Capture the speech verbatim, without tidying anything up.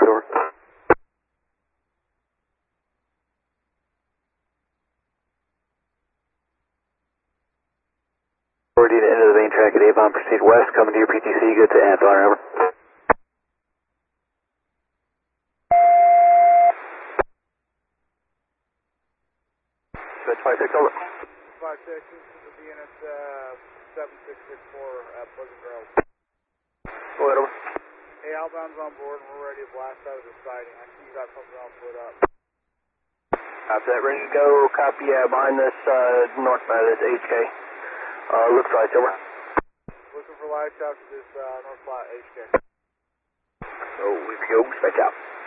over. Authority to enter the main track at Avon, proceed west, coming to your P T C, good to Anthon, over. five six, over. five six, this is the D N S uh, seven six six four at Pleasant Grove. Go ahead, over. Hey, outbound's on board and we're ready to blast out of the siding. I see you got something else lit up. Copy that, ready to go. Copy, yeah, behind this, uh, north side of this H K. Uh, looks right, over. Looking for lights out to this uh, north flat H K. So, we go, stretch out.